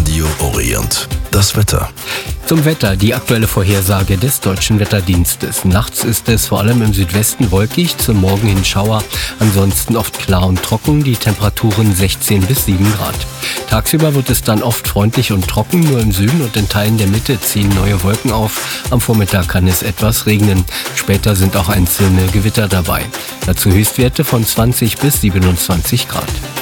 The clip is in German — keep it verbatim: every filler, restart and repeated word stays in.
Radio Orient. Das Wetter. Zum Wetter, die aktuelle Vorhersage des Deutschen Wetterdienstes. Nachts ist es vor allem im Südwesten wolkig, zum Morgen hin Schauer, ansonsten oft klar und trocken, die Temperaturen sechzehn bis sieben Grad. Tagsüber wird es dann oft freundlich und trocken, nur im Süden und in Teilen der Mitte ziehen neue Wolken auf. Am Vormittag kann es etwas regnen. Später sind auch einzelne Gewitter dabei. Dazu Höchstwerte von zwanzig bis siebenundzwanzig Grad.